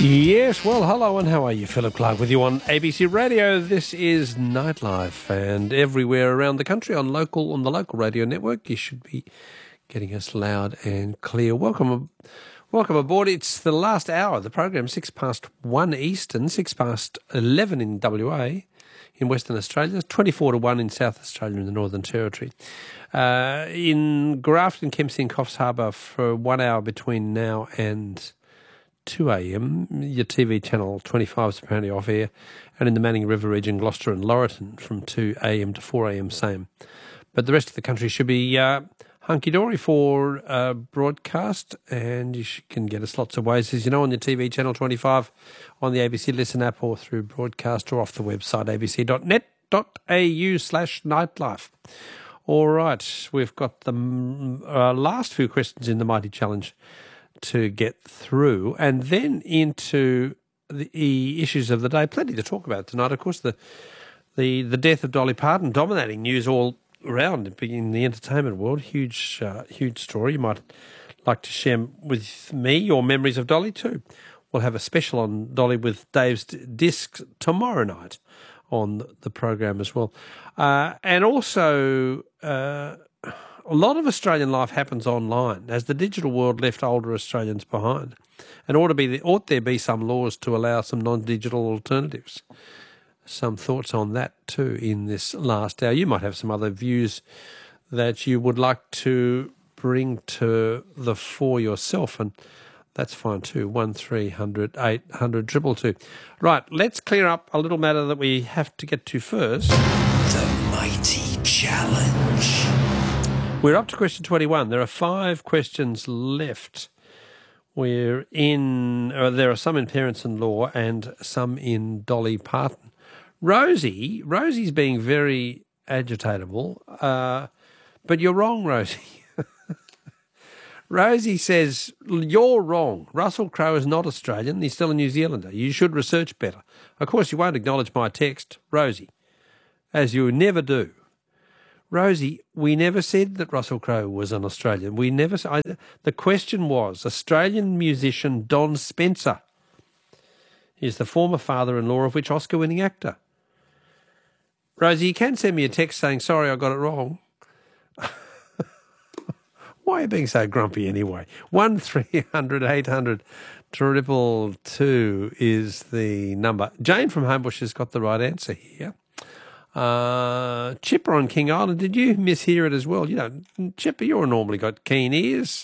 Yes, well, hello and how are you? Philip Clark with you on ABC Radio. This is Nightlife, and everywhere around the country on the local radio network, you should be getting us loud and clear. Welcome aboard. It's the last hour of the program, 1:06 Eastern, 11 in WA, in Western Australia, 24-1 in South Australia and the Northern Territory. In Grafton, Kempsey and Coffs Harbour for 1 hour between now and 2 a.m, your TV channel 25 is apparently off air, and in the Manning River region, Gloucester and Laurelton from 2 a.m. to 4 a.m, same. But the rest of the country should be hunky-dory for broadcast, and you can get us lots of ways, as you know, on your TV channel 25, on the ABC Listen app, or through broadcast, or off the website abc.net.au/nightlife. All right, we've got the last few questions in the Mighty Challenge to get through, and then into the issues of the day. Plenty to talk about tonight. Of course, the death of Dolly Parton, dominating news all around in the entertainment world. Huge story. You might like to share with me your memories of Dolly too. We'll have a special on Dolly with Dave's Discs tomorrow night on the program as well. And also, a lot of Australian life happens online, as the digital world left older Australians behind. And ought there be some laws to allow some non-digital alternatives? Some thoughts on that too in this last hour. You might have some other views that you would like to bring to the fore yourself, and that's fine too. 1300 800 222. Right, let's clear up a little matter that we have to get to first. The Mighty Challenge. We're up to question 21. There are 5 questions left. There are some in parents-in-law and some in Dolly Parton. Rosie's being very agitatable, but you're wrong, Rosie. Rosie says, you're wrong. Russell Crowe is not Australian. He's still a New Zealander. You should research better. Of course, you won't acknowledge my text, Rosie, as you never do. Rosie, we never said that Russell Crowe was an Australian. The question was, Australian musician Don Spencer is the former father-in-law of which Oscar-winning actor? Rosie, you can send me a text saying, sorry, I got it wrong. Why are you being so grumpy anyway? 1300 800 222 is the number. Jane from Homebush has got the right answer here. Chipper on King Island, did you mishear it as well? You know, Chipper, you're normally got keen ears.